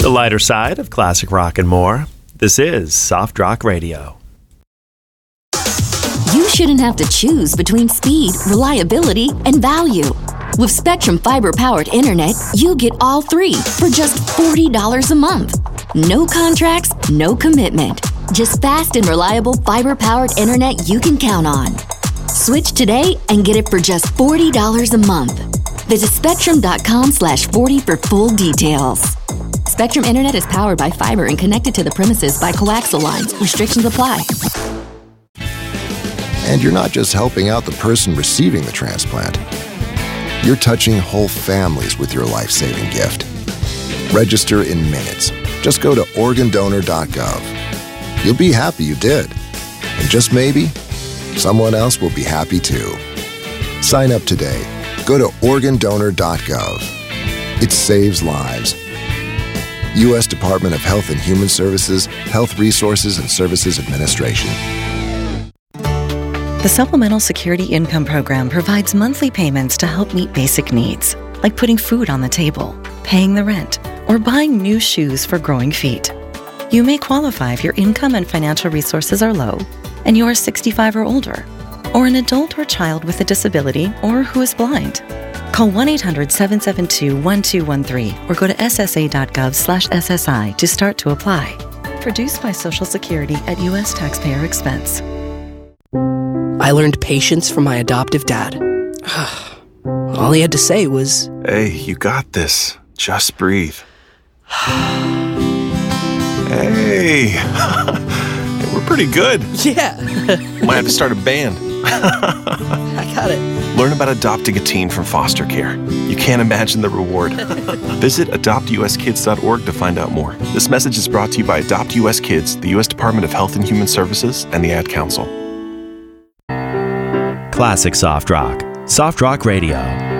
The lighter side of classic rock and more. This is Soft Rock Radio. You shouldn't have to choose between speed, reliability, and value. With Spectrum Fiber-powered internet, you get all three for just $40 a month. No contracts, no commitment. Just fast and reliable fiber-powered internet you can count on. Switch today and get it for just $40 a month. Visit spectrum.com/40 for full details. Spectrum Internet is powered by fiber and connected to the premises by coaxial lines. Restrictions apply. And you're not just helping out the person receiving the transplant. You're touching whole families with your life-saving gift. Register in minutes. Just go to organdonor.gov. You'll be happy you did. And just maybe, someone else will be happy too. Sign up today. Go to organdonor.gov. It saves lives. U.S. Department of Health and Human Services, Health Resources and Services Administration. The Supplemental Security Income Program provides monthly payments to help meet basic needs, like putting food on the table, paying the rent, or buying new shoes for growing feet. You may qualify if your income and financial resources are low, and you are 65 or older, or an adult or child with a disability, or who is blind. Call 1-800-772-1213 or go to ssa.gov/SSI to start to apply. Produced by Social Security at U.S. taxpayer expense. I learned patience from my adoptive dad. All he had to say was, "Hey, you got this. Just breathe." Hey, we're pretty good. yeah. Might have to start a band. I got it. Learn about adopting a teen from foster care. You can't imagine the reward. Visit adoptuskids.org to find out more. This message is brought to you by Adopt US Kids, the U.S. Department of Health and Human Services, and the Ad Council. Classic Soft Rock. Soft Rock Radio.